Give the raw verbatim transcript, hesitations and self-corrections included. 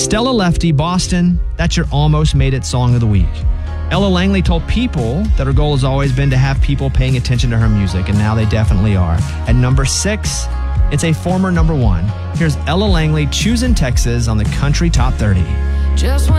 Stella Lefty, Boston, that's your almost made it song of the week. Ella Langley told People that her goal has always been to have people paying attention to her music, and now they definitely are. At number six, it's a former number one. Here's Ella Langley, Choosing Texas on the Country Top thirty. Just